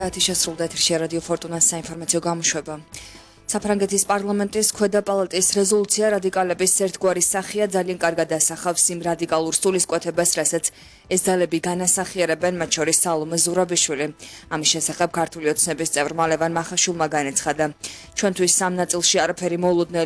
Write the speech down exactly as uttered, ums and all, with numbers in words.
შესრულდა ეთერში რადიო ფორტუნას საინფორმაციო გამოშვება. საფრანგეთის პარლამენტის ქვედა პალატის რეზოლუცია რადიკალების ერთგვარი სახეა ძალიან კარგად ასახავს იმ რადიკალურ სულისკვეთებას, რასაც ეს ძალები განასახიერებენ, მათ შორის სალომე ზურაბიშვილი. ამის შესახებ ქართული ოცნების წევრმა ლევან მახაშვილმა განაცხადა. ჩვენთვის სამ ნაწილში არაფერი მოულოდნელი